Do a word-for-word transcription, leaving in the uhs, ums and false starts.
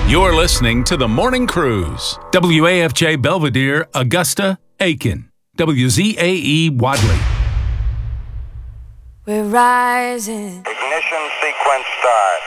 You're listening to The Morning Cruise. W A F J Belvedere, Augusta, Aiken. W Z A E Wadley. We're rising. Ignition sequence start.